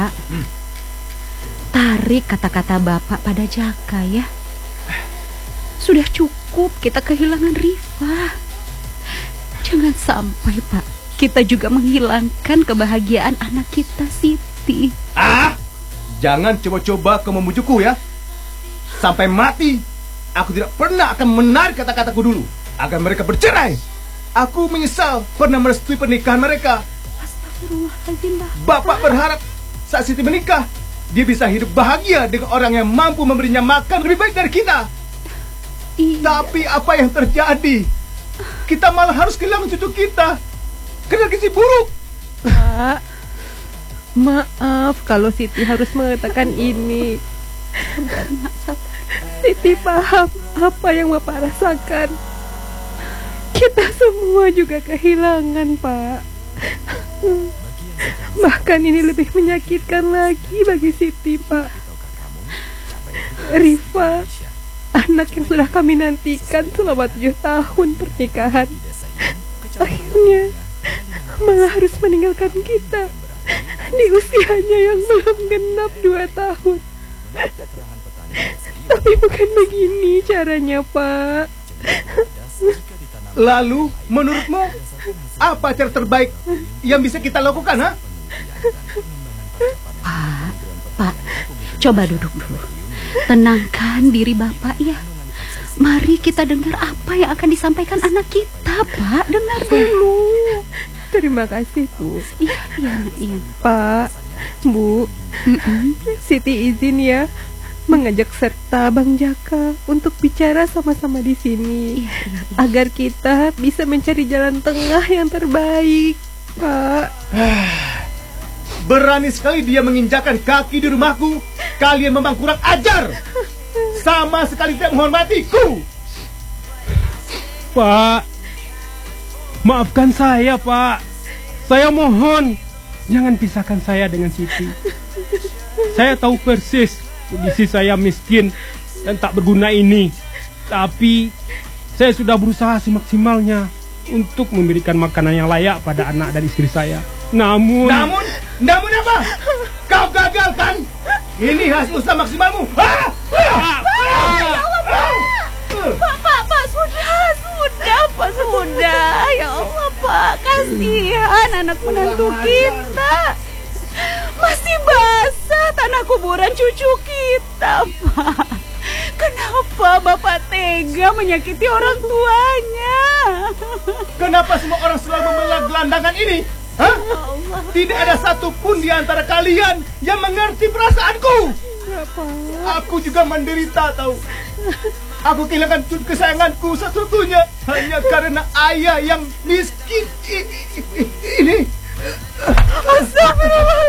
Tarik kata-kata Bapak pada Jaka ya. Sudah cukup kita kehilangan Rifa. Jangan sampai Pak, kita juga menghilangkan kebahagiaan anak kita Siti. Jangan coba-coba kau membujukku ya. Sampai mati aku tidak pernah akan menarik kata-kataku dulu agar mereka bercerai. Aku menyesal pernah merestui pernikahan mereka. Astagfirullahaladzim, Bapak berharap saat Siti menikah dia bisa hidup bahagia dengan orang yang mampu memberinya makan lebih baik dari kita. Iya. Tapi apa yang terjadi? Kita malah harus kehilangan cucu kita karena gizi buruk. Pak, maaf kalau Siti harus mengatakan ini. Siti paham apa yang Bapak rasakan. Kita semua juga kehilangan, Pak. Bahkan ini lebih menyakitkan lagi bagi Siti, Pak. Rifa, anak yang sudah kami nantikan selama 7 tahun pernikahan, akhirnya malah harus meninggalkan kita di usianya yang belum genap 2 tahun. Tapi bukan begini caranya, Pak. Lalu menurutmu apa cara terbaik yang bisa kita lakukan, ha? Pak, coba duduk dulu. Tenangkan diri Bapak ya. Mari kita dengar apa yang akan disampaikan anak kita, Pak. Dengar dulu. Terima kasih, Bu. Iya. Pak, Bu, Siti izin ya mengajak serta Bang Jaka untuk bicara sama-sama di sini, agar kita bisa mencari jalan tengah yang terbaik, Pak. Berani sekali dia menginjakan kaki di rumahku. Kalian memang kurang ajar. Sama sekali tidak menghormatiku. Pak, maafkan saya, Pak. Saya mohon, jangan pisahkan saya dengan Siti. Saya tahu persis kondisi saya miskin dan tak berguna ini. Tapi saya sudah berusaha semaksimalnya untuk memberikan makanan yang layak pada anak dan istri saya. Namun apa? Kau gagal kan? Ini hasil usaha maksimalmu. Pak, sudah. Ya Allah, Pak, kasihan anak menantu kita. Masih basah tanah kuburan cucu kita, Pak. Kenapa Bapak tega menyakiti orang tuanya? Kenapa semua orang selalu membela gelandangan ini? Hah? Tidak ada satupun di antara kalian yang mengerti perasaanku. Aku juga menderita, tahu. Aku kehilangan kesayanganku satu-satunya hanya karena ayah yang miskin ini. Astagfirullah.